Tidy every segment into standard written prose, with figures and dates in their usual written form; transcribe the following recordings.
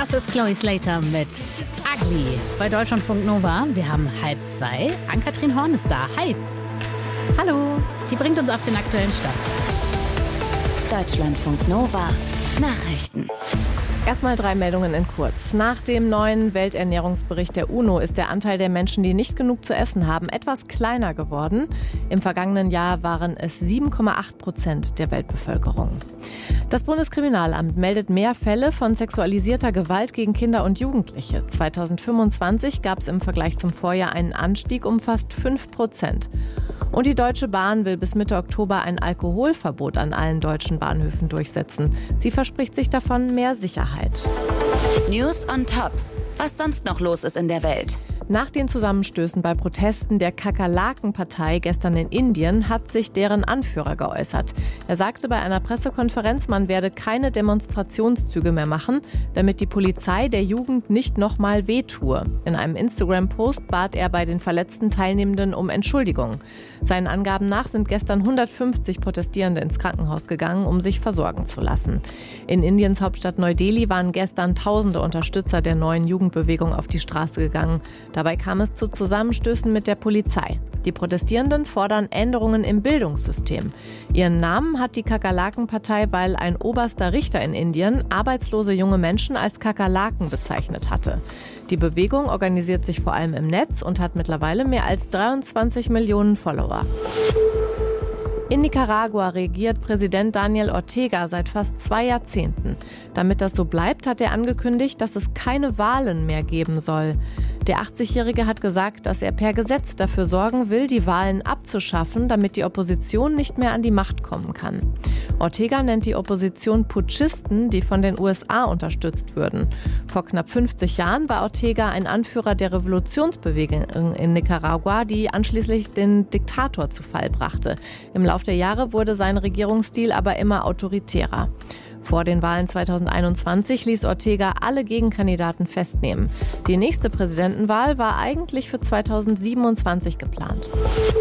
Das ist Chloe Slater mit Ugly bei Deutschlandfunk Nova. Wir haben 1:30. Ann-Kathrin Horn ist da. Hi. Hallo. Die bringt uns auf den aktuellen Stand. Deutschlandfunk Nova. Nachrichten. Erstmal 3 Meldungen in kurz. Nach dem neuen Welternährungsbericht der UNO ist der Anteil der Menschen, die nicht genug zu essen haben, etwas kleiner geworden. Im vergangenen Jahr waren es 7,8% der Weltbevölkerung. Das Bundeskriminalamt meldet mehr Fälle von sexualisierter Gewalt gegen Kinder und Jugendliche. 2025 gab es im Vergleich zum Vorjahr einen Anstieg um fast 5%. Und die Deutsche Bahn will bis Mitte Oktober ein Alkoholverbot an allen deutschen Bahnhöfen durchsetzen. Sie verspricht sich davon mehr Sicherheit. News on Top. Was sonst noch los ist in der Welt. Nach den Zusammenstößen bei Protesten der Kakerlaken-Partei gestern in Indien hat sich deren Anführer geäußert. Er sagte bei einer Pressekonferenz, man werde keine Demonstrationszüge mehr machen, damit die Polizei der Jugend nicht nochmal wehtue. In einem Instagram-Post bat er bei den verletzten Teilnehmenden um Entschuldigung. Seinen Angaben nach sind gestern 150 Protestierende ins Krankenhaus gegangen, um sich versorgen zu lassen. In Indiens Hauptstadt Neu-Delhi waren gestern tausende Unterstützer der neuen Jugendbewegung auf die Straße gegangen. Dabei kam es zu Zusammenstößen mit der Polizei. Die Protestierenden fordern Änderungen im Bildungssystem. Ihren Namen hat die Kakerlaken-Partei, weil ein oberster Richter in Indien arbeitslose junge Menschen als Kakerlaken bezeichnet hatte. Die Bewegung organisiert sich vor allem im Netz und hat mittlerweile mehr als 23 Millionen Follower. In Nicaragua regiert Präsident Daniel Ortega seit fast 2 Jahrzehnten. Damit das so bleibt, hat er angekündigt, dass es keine Wahlen mehr geben soll. Der 80-Jährige hat gesagt, dass er per Gesetz dafür sorgen will, die Wahlen abzuschaffen, damit die Opposition nicht mehr an die Macht kommen kann. Ortega nennt die Opposition Putschisten, die von den USA unterstützt würden. Vor knapp 50 Jahren war Ortega ein Anführer der Revolutionsbewegung in Nicaragua, die anschließend den Diktator zu Fall brachte. Im Laufe der Jahre wurde sein Regierungsstil aber immer autoritärer. Vor den Wahlen 2021 ließ Ortega alle Gegenkandidaten festnehmen. Die nächste Präsidentenwahl war eigentlich für 2027 geplant.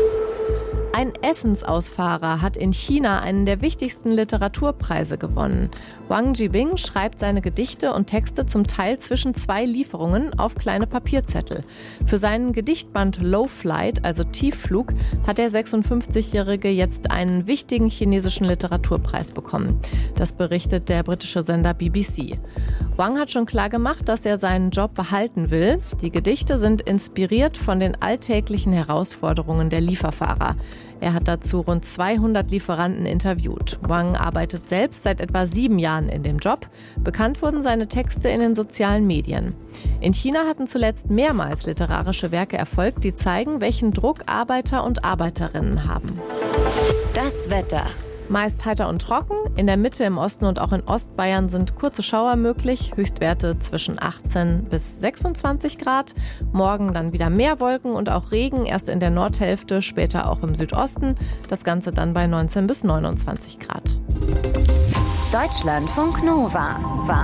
Ein Essensausfahrer hat in China einen der wichtigsten Literaturpreise gewonnen. Wang Jibing schreibt seine Gedichte und Texte zum Teil zwischen 2 Lieferungen auf kleine Papierzettel. Für seinen Gedichtband Low Flight, also Tiefflug, hat der 56-Jährige jetzt einen wichtigen chinesischen Literaturpreis bekommen. Das berichtet der britische Sender BBC. Wang hat schon klar gemacht, dass er seinen Job behalten will. Die Gedichte sind inspiriert von den alltäglichen Herausforderungen der Lieferfahrer. Er hat dazu rund 200 Lieferanten interviewt. Wang arbeitet selbst seit etwa 7 Jahren in dem Job. Bekannt wurden seine Texte in den sozialen Medien. In China hatten zuletzt mehrmals literarische Werke Erfolg, die zeigen, welchen Druck Arbeiter und Arbeiterinnen haben. Das Wetter. Meist heiter und trocken. In der Mitte, im Osten und auch in Ostbayern sind kurze Schauer möglich. Höchstwerte zwischen 18 bis 26 Grad. Morgen dann wieder mehr Wolken und auch Regen. Erst in der Nordhälfte, später auch im Südosten. Das Ganze dann bei 19 bis 29 Grad. Deutschlandfunk Nova.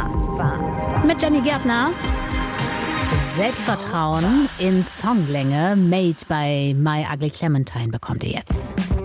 Mit Jenny Gärtner. Selbstvertrauen in Songlänge. Made by My Ugly Clementine bekommt ihr jetzt.